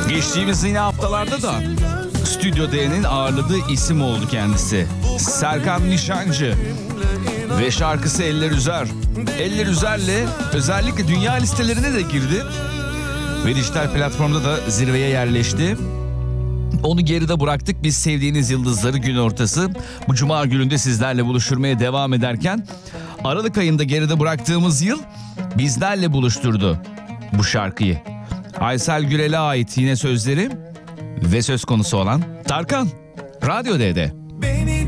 Geçtiğimiz yine haftalarda da Stüdyo D'nin ağırladığı isim oldu kendisi. Serkan Nişancı ve şarkısı Eller Üzer. Eller Üzer'le özellikle dünya listelerine de girdi ve dijital platformda da zirveye yerleşti. Onu geride bıraktık. Biz sevdiğiniz yıldızları gün ortası bu cuma gününde sizlerle buluşturmaya devam ederken Aralık ayında geride bıraktığımız yıl bizlerle buluşturdu bu şarkıyı. Aysel Gürel'e ait yine sözleri ve söz konusu olan Tarkan Radyo D'de.